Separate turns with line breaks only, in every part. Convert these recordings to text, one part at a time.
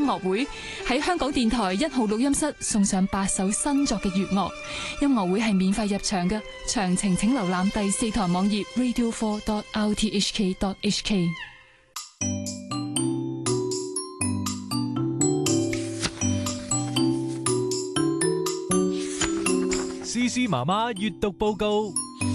樂會，喺香港電台1號錄音室送上8首新作嘅粵樂。音樂會係免費入場嘅，詳情請瀏覽第4台網頁 radio4.rthk.hk。
思媽媽閱讀報告。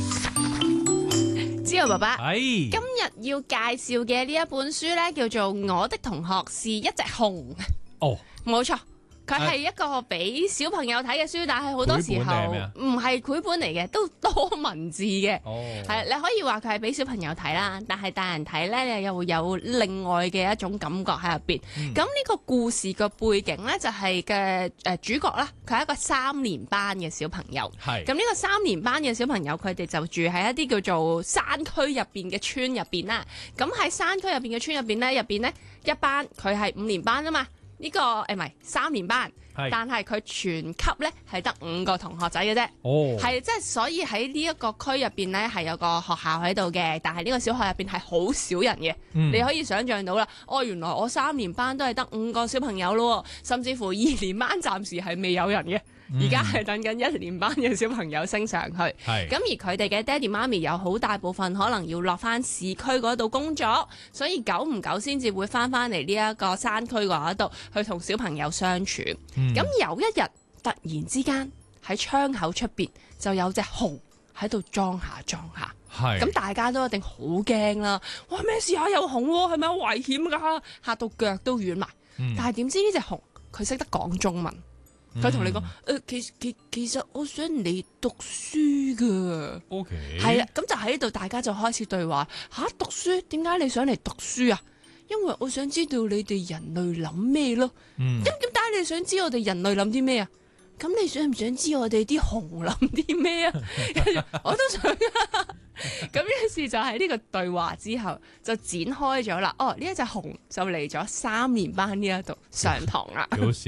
知道爸爸，
係
今日要介紹嘅呢一本書呢，叫做《我的同學是一隻熊》。
哦，
冇錯。佢係一個俾小朋友睇嘅書，但係好多時候唔係繪本嚟嘅，都多文字嘅。係你可以話佢係俾小朋友睇啦，但係大人睇咧，又會有另外嘅一種感覺喺入邊。咁呢個故事嘅背景咧，就係嘅主角啦，佢係一個3年班嘅小朋友。係咁呢個3年班嘅小朋友，佢哋就住喺一啲叫做山區入邊嘅村入邊啦。咁喺山區入邊嘅村入邊咧，一班佢係5年班啊嘛。呢個唔係3年班，但係佢全級咧係得5個同學仔嘅啫。係即係所以喺呢一個區入邊咧係有個學校喺度嘅，但係呢個小學入邊係好少人嘅。你可以想象到啦，原來我3年班都係得5個小朋友咯，甚至乎2年班暫時係未有人嘅。而家係等緊1年班嘅小朋友升上去，咁而佢哋嘅爹哋媽咪有好大部分可能要落翻市區嗰度工作，所以久唔久先至會翻嚟呢一個山區嗰度去同小朋友相處。咁有一日突然之間喺窗口出邊就有隻熊喺度裝下，咁大家都一定好驚啦！哇，咩事啊？有熊喎，係咪好危險噶？嚇到腳都軟埋。但係點知呢隻熊佢識得講中文。佢同你講，其實我想嚟讀書噶。OK， 係啦，咁就喺度，大家就開始對話。讀書？點解你想嚟讀書啊？因為我想知道你哋人類諗咩咯。咁點解你想知我哋人類諗啲咩啊？咁你想唔想知我哋啲熊諗啲咩啊？我都想啊。咁於是就喺呢個對話之後就展開咗啦。呢一隻熊就嚟咗3年班呢一度上堂啦。
幾好笑。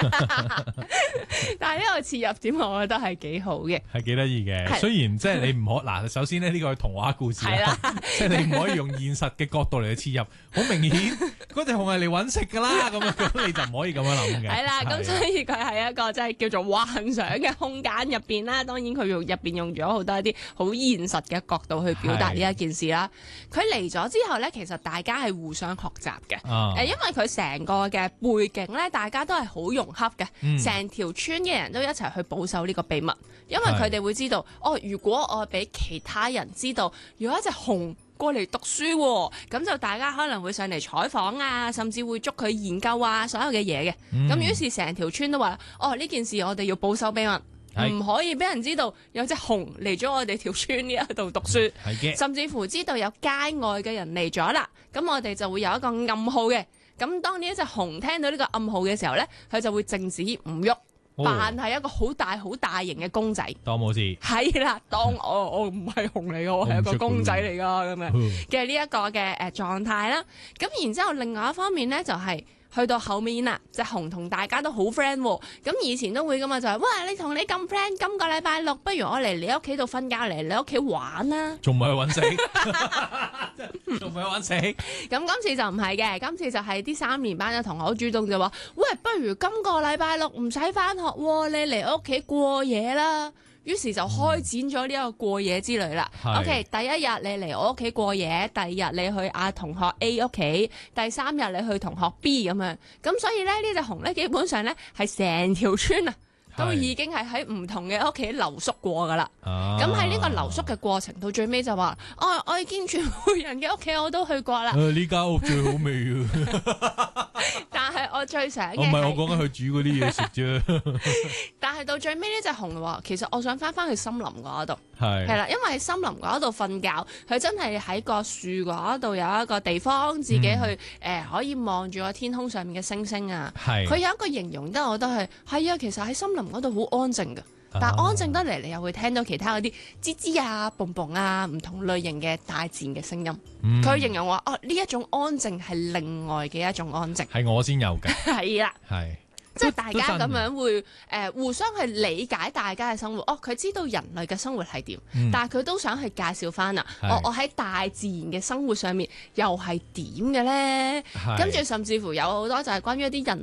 但係呢個切入點我覺得係幾好嘅，
係幾得意嘅。雖然即係你唔可嗱，首先呢個係童話故事啦，即係你唔可以用現實嘅角度嚟去切入。好明顯嗰隻熊係嚟搵食噶啦，咁你就唔可以咁樣諗嘅。係啦，
咁所以佢係一個即係叫做幻想嘅空間入邊啦。當然佢入邊用咗好多一啲好現實嘅角度去表達呢一件事啦。佢嚟咗之後咧，其實大家係互相學習嘅。因為佢成個嘅背景咧，大家都係好融洽嘅。成條村嘅人都一齊去保守呢個秘密，因為佢哋會知道，如果我俾其他人知道有一隻熊過嚟讀書，咁就大家可能會上嚟採訪啊，甚至會捉佢研究啊，所有嘅嘢嘅。咁於是成條村都話，呢件事我哋要保守秘密。唔可以俾人知道有隻熊嚟咗我哋條村呢一度讀書，甚至乎知道有街外嘅人嚟咗啦，咁我哋就會有一個暗號嘅。咁當呢一隻熊聽到呢個暗號嘅時候呢，佢就會靜止唔喐，扮係一個好大型嘅公仔，當冇事。係啦，當我唔係熊嚟嘅，我係一個公仔嚟噶咁樣嘅呢一個嘅狀態啦。咁然之後另外一方面呢，就係去到後面啦，隻熊同大家都好 friend 喎。咁以前都會噶嘛，就係哇，你同你咁 friend，今個禮拜6不如我嚟你屋企度瞓覺，嚟你屋企玩啦。仲唔係去揾食？仲唔係去揾食？咁今次就唔係嘅，今次就係啲3年班嘅同學好主動就話，喂，不如今個禮拜6唔使返學喎，你嚟屋企過夜啦。於是就開展咗呢一個過夜之旅啦。OK， 第一日你嚟我屋企過夜，第2日你去同學 A 屋企，第3日你去同學 B 咁樣。咁所以咧，呢隻熊咧基本上咧係成條村啊都已經係喺唔同嘅屋企留宿過噶啦。咁喺呢個留宿嘅過程到最尾就話，我已經全部人嘅屋企我都去過啦。呢間屋最好味啊！但係我最想嘅，唔係我講緊佢煮嗰啲嘢食啫。但係到最尾呢隻熊話，其實我想翻去森林嗰度，係啦，因為喺森林嗰度瞓覺，佢真係喺個樹嗰度有一個地方自己去可以望住個天空上面嘅星星啊。佢有一個形容得我都係啊，其實喺森林嗰度好安靜㗎。但係安靜得嚟，你又會聽到其他嗰啲吱吱啊、蹦蹦啊，唔同類型嘅大自然嘅聲音。佢形容話：呢一種安靜係另外嘅一種安靜，係我先有嘅。係啦，係。即係大家咁樣會互相去理解大家嘅生活。佢知道人類嘅生活係點，但係佢都想去介紹翻啊。我喺大自然嘅生活上面又係點嘅咧？跟住甚至乎有好多就係關於一啲人